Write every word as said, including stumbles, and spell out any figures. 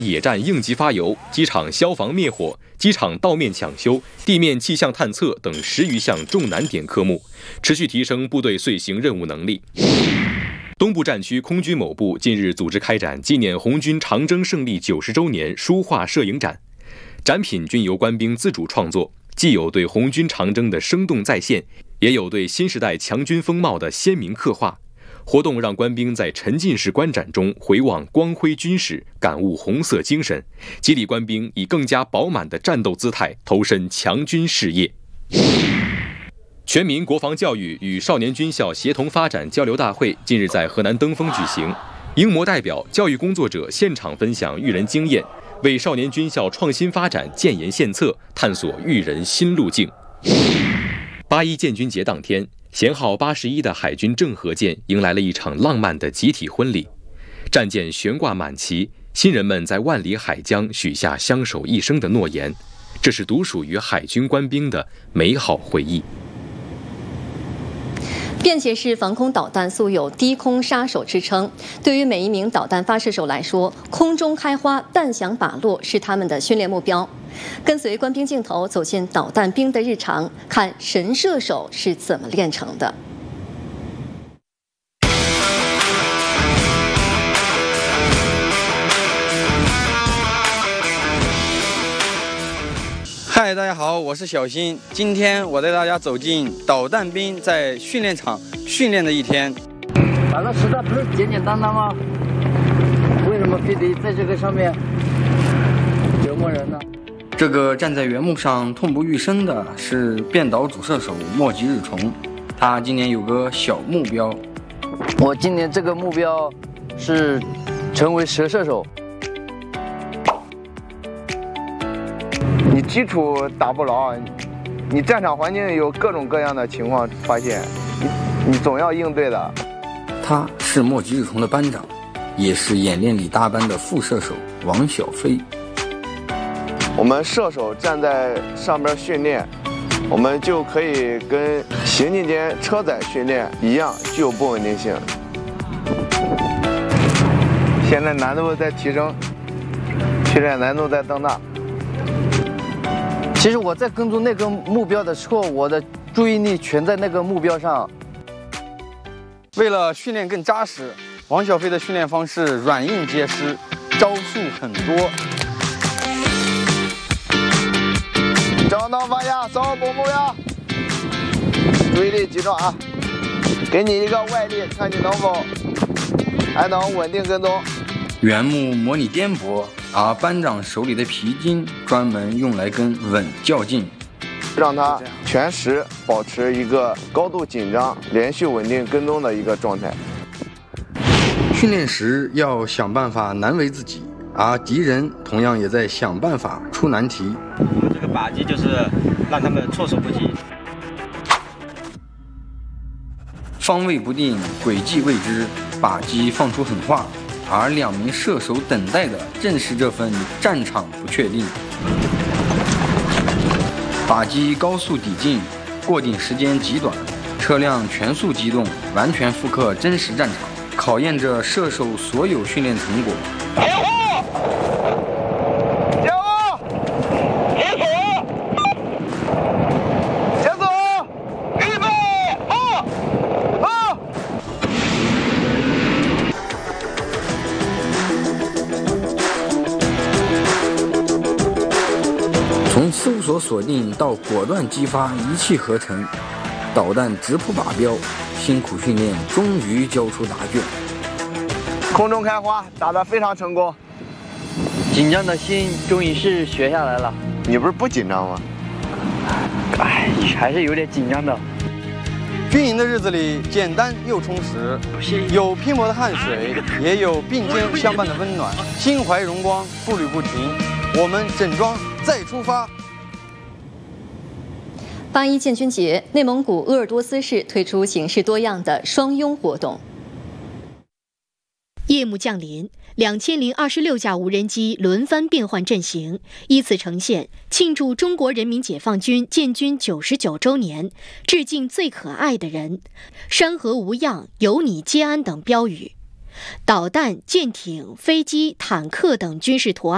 野战应急发油、机场消防灭火、机场道面抢修、地面气象探测等十余项重难点科目，持续提升部队遂行任务能力。东部战区空军某部近日组织开展纪念红军长征胜利九十周年书画摄影展，展品均由官兵自主创作，既有对红军长征的生动再现，也有对新时代强军风貌的鲜明刻画。活动让官兵在沉浸式观展中回望光辉军史，感悟红色精神，激励官兵以更加饱满的战斗姿态投身强军事业。全民国防教育与少年军校协同发展交流大会近日在河南登封举行，英模代表、教育工作者现场分享育人经验，为少年军校创新发展建言献策，探索育人新路径。八一建军节当天，舷号八十一的海军郑和舰迎来了一场浪漫的集体婚礼。战舰悬挂满旗，新人们在万里海疆许下相守一生的诺言，这是独属于海军官兵的美好回忆。 便携式防空导弹素有低空杀手之称，对于每一名导弹发射手来说，空中开花、弹响靶落是他们的训练目标。跟随官兵镜头走进导弹兵的日常，看神射手是怎么练成的。 嗨，大家好，我是小新。今天我带大家走进导弹兵在训练场训练的一天。 打个实弹不是简简单单吗？为什么非得在这个上面折磨人呢？ 这个站在原木上痛不欲生的是变导主射手莫吉日虫，他今年有个小目标。 我今年这个目标是成为蛇射手。 你基础打不牢，你战场环境有各种各样的情况发现，你你总要应对的。 他是莫吉日虫的班长，也是演练里大班的副射手王小飞。 我们射手站在上边训练，我们就可以跟行进间车载训练一样，具有不稳定性。现在难度在提升，训练难度在增大。 其实我在跟踪那个目标的时候，我的注意力全在那个目标上。 为了训练更扎实，王小飞的训练方式软硬皆施，招数很多。 正当方向，扫捕目标，注意力集中啊！给你一个外力，看你能否还能稳定跟踪。 原木模拟颠簸，而班长手里的皮筋专门用来跟稳较劲， 让他全时保持一个高度紧张、连续稳定跟踪的一个状态。 训练时要想办法难为自己，而敌人同样也在想办法出难题。 我们这个靶机就是让他们措手不及， 方位不定，轨迹未知，靶机放出狠话。而两名射手等待的正是这份战场不确定。靶机高速抵近，过顶时间极短，车辆全速机动，完全复刻真实战场，考验着射手所有训练成果。 掩护！掩护！掩护！先走！预备！好！好！ 从搜索锁定到果断激发，一气呵成，导弹直扑靶标，辛苦训练终于交出答卷。 空中开花打得非常成功， 紧张的心终于是学下来了。 你不是不紧张吗？ 哎，还是有点紧张的。 军营的日子里简单又充实，有拼搏的汗水，也有并肩相伴的温暖，心怀荣光，步履不停。我们整装再出发。 八一建军节，内蒙古鄂尔多斯市推出形式多样的双拥活动。 夜幕降临，两千零二十六架无人机轮番变换阵型，依次呈现庆祝中国人民解放军建军九十九周年、致敬最可爱的人、山河无恙、有你皆安等标语。导弹、舰艇、飞机、坦克等军事图案